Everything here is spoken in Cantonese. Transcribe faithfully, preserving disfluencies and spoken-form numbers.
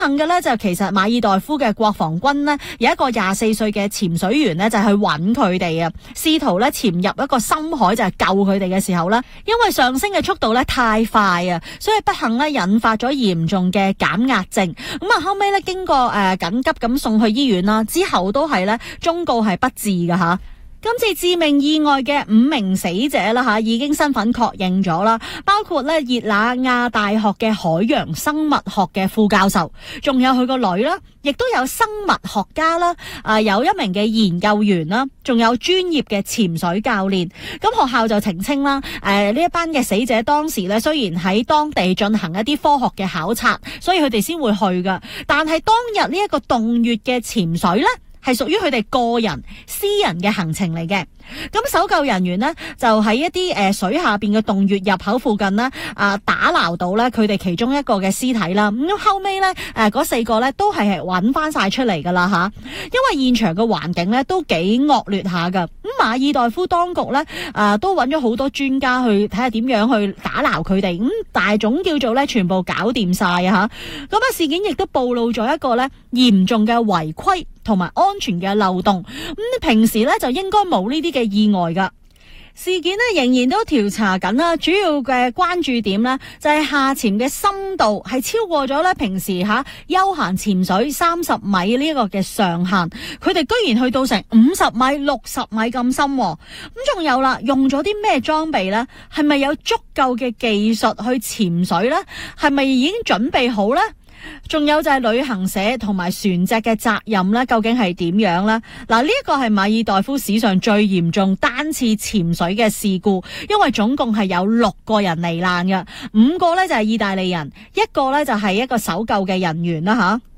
幸嘅咧就其實馬爾代夫嘅國防軍呢，有一個廿四歲嘅潛水員呢，就去揾佢哋啊，試圖咧潛入一個深海就係救佢哋嘅時候呢，因為上升嘅速度咧太快啊，所以不幸咧引發咗嚴重嘅減壓症。咁啊後尾咧經過誒緊急咁送去醫院啦，之後都係咧終告係不治噶吓。今次致命意外嘅五名死者啦吓，已經身份確認咗啦，包括咧熱那亞大學嘅海洋生物學嘅副教授，仲有佢個女啦，亦都有生物學家啦，啊有一名嘅研究員啦，仲有專業嘅潛水教練。咁學校就澄清啦，誒呢一班嘅死者當時咧雖然喺當地進行一啲科學嘅考察，所以佢哋先會去噶，但係當日呢一個洞穴嘅潛水咧，係屬於佢哋個人私人嘅行程嚟嘅。咁搜救人員呢，就喺一啲誒水下邊嘅洞穴入口附近呢，啊打撈到咧佢哋其中一個嘅屍體啦。咁後尾咧誒嗰四個咧都係揾翻晒出嚟噶啦吓，因為現場嘅環境咧都幾惡劣下噶。咁馬爾代夫當局咧啊都揾咗好多專家去睇下點樣去打撈佢哋。咁但係總叫做咧全部搞掂晒啊吓。咁啊事件亦都暴露咗一個咧嚴重嘅違規同埋安全嘅漏洞。咁平時咧就應該冇呢啲嘅意外噶。事件呢仍然都調查緊啦，主要嘅關注點呢就係下潛嘅深度係超過咗咧平時吓休閒潛水三十米呢個嘅上限，佢哋居然去到成五十米、六十米咁深。咁仲有啦，用咗啲咩裝備呢？係咪有足夠嘅技術去潛水呢？係咪已經準備好呢？仲有就係旅行社同埋船隻嘅責任咧，究竟係點樣呢？嗱，呢一個係馬爾代夫史上最嚴重單次潛水嘅事故，因為總共係有六個人罹難嘅，五個咧就係意大利人，一個咧就係一個搜救嘅人員啦吓。